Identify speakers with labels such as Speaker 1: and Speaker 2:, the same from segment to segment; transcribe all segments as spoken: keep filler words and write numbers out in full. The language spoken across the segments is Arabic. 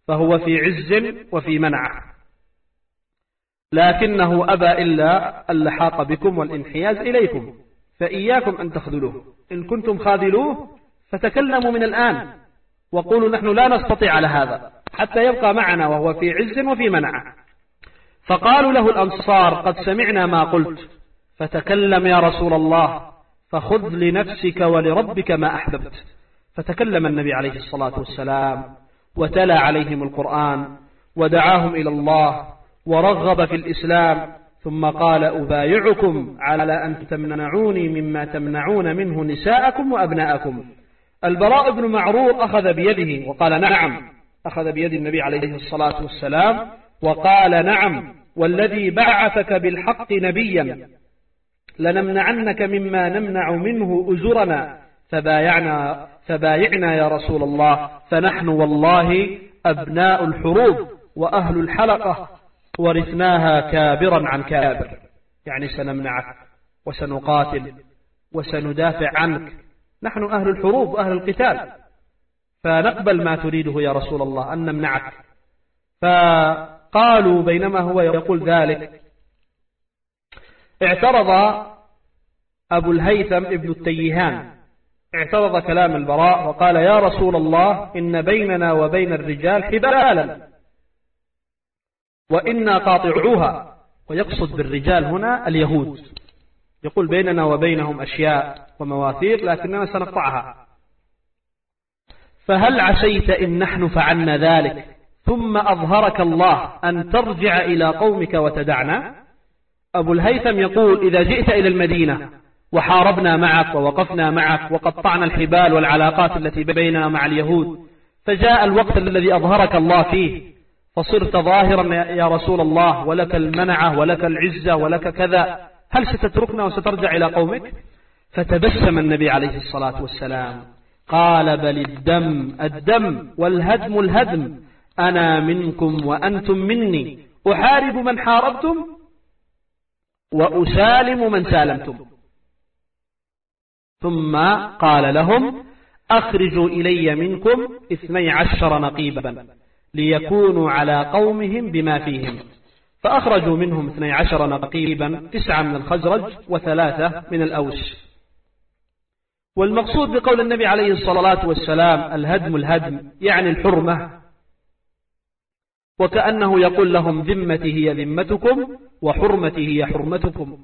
Speaker 1: فهو في عز وفي منعة، لكنه أبى إلا اللحاق بكم والانحياز إليكم، فإياكم أن تخذلوه، إن كنتم خاذلوه فتكلموا من الآن وقولوا نحن لا نستطيع على هذا حتى يبقى معنا وهو في عز وفي منعة. فقالوا له الأنصار قد سمعنا ما قلت، فتكلم يا رسول الله، فخذ لنفسك ولربك ما أحببت. فتكلم النبي عليه الصلاة والسلام وتلا عليهم القرآن ودعاهم إلى الله ورغب في الإسلام، ثم قال أبايعكم على أن تمنعوني مما تمنعون منه نساءكم وأبناءكم. البراء بن معرور أخذ بيده وقال نعم، أخذ بيد النبي عليه الصلاة والسلام وقال نعم والذي بعثك بالحق نبيا لنمنعنك مما نمنع منه أزرنا، فبايعنا, فبايعنا يا رسول الله، فنحن والله أبناء الحروب وأهل الحلقة ورثناها كابرا عن كابر، يعني سنمنعك وسنقاتل وسندافع عنك، نحن أهل الحروب وأهل القتال، فنقبل ما تريده يا رسول الله أن نمنعك. فقالوا بينما هو يقول ذلك اعترض أبو الهيثم ابن التيهان، اعترض كلام البراء وقال يا رسول الله إن بيننا وبين الرجال حبالا وإنا قاطعوها، ويقصد بالرجال هنا اليهود، يقول بيننا وبينهم أشياء ومواثيق لكننا سنقطعها، فهل عسيت إن نحن فعلنا ذلك ثم أظهرك الله أن ترجع إلى قومك وتدعنا؟ أبو الهيثم يقول إذا جئت إلى المدينة وحاربنا معك ووقفنا معك وقطعنا الحبال والعلاقات التي بيننا مع اليهود، فجاء الوقت الذي أظهرك الله فيه فصرت ظاهرا يا رسول الله ولك المنعة ولك العزة ولك كذا، هل ستتركنا وسترجع إلى قومك؟ فتبسم النبي عليه الصلاة والسلام قال بل الدم الدم والهدم الهدم، أنا منكم وأنتم مني، أحارب من حاربتم وأسالم من سالمتم. ثم قال لهم أخرجوا إلي منكم اثني عشر نقيبا ليكونوا على قومهم بما فيهم، فأخرجوا منهم اثني عشر نقيبا، تسعة من الخزرج وثلاثة من الأوس. والمقصود بقول النبي عليه الصلاة والسلام الهدم الهدم يعني الحرمة، وكأنه يقول لهم ذمتي هي ذمتكم وحرمتي هي حرمتكم.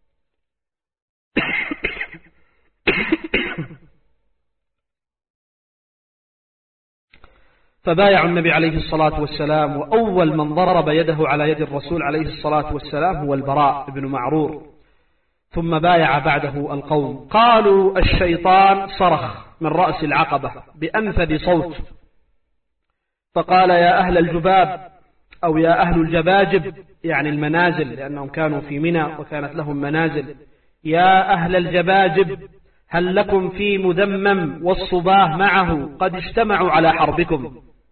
Speaker 1: فبايعوا النبي عليه الصلاة والسلام، وأول من ضرب يده على يد الرسول عليه الصلاة والسلام هو البراء بن معرور، ثم بايع بعده القوم. قالوا الشيطان صرخ من رأس العقبة بأنفذ صوت فقال يا أهل الجباب أو يا أهل الجباجب، يعني المنازل لأنهم كانوا في منى وكانت لهم منازل، يا أهل الجباجب هل لكم في مذمم والصباه معه قد اجتمعوا على حربكم؟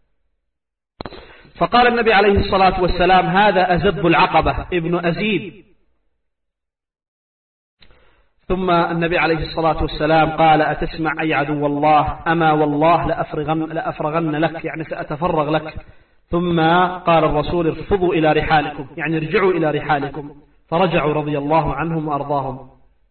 Speaker 1: فقال النبي عليه الصلاة والسلام هذا أزب العقبة ابن أزيب. ثم النبي عليه الصلاة والسلام قال أتسمع أي عدو الله أما والله لأفرغن, لأفرغن لك، يعني سأتفرغ لك. ثم قال الرسول ارفضوا إلى رحالكم، يعني ارجعوا إلى رحالكم، فرجعوا رضي الله عنهم وأرضاهم.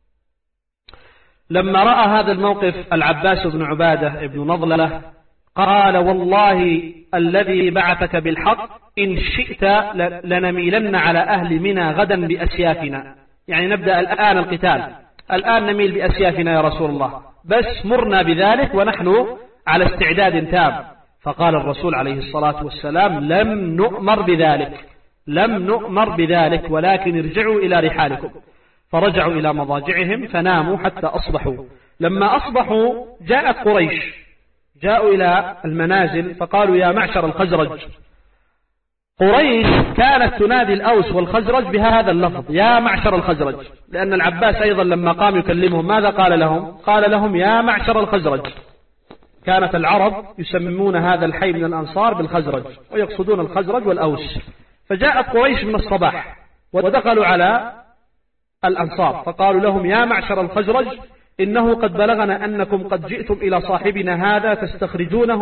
Speaker 1: لما رأى هذا الموقف العباس بن عبادة بن نضلة قال والله الذي بعثك بالحق إن شئت لنميلن على أهل منى غدا بأسيافنا، يعني نبدأ الآن القتال، الآن نميل بأسيافنا يا رسول الله، بس مرنا بذلك ونحن على استعداد تام. فقال الرسول عليه الصلاة والسلام لم نؤمر بذلك، لم نؤمر بذلك، ولكن ارجعوا إلى رحالكم. فرجعوا إلى مضاجعهم فناموا حتى أصبحوا. لما أصبحوا جاءت قريش، جاءوا إلى المنازل فقالوا يا معشر الخزرج. قريش كانت تنادي الأوس والخزرج بهذا اللفظ يا معشر الخزرج، لأن العباس أيضا لما قام يكلمهم ماذا قال لهم؟ قال لهم يا معشر الخزرج. كانت العرب يسمون هذا الحي من الأنصار بالخزرج ويقصدون الخزرج والأوس. فجاءت قريش من الصباح ودخلوا على الأنصار فقالوا لهم يا معشر الخزرج إنه قد بلغنا أنكم قد جئتم إلى صاحبنا هذا تستخرجونه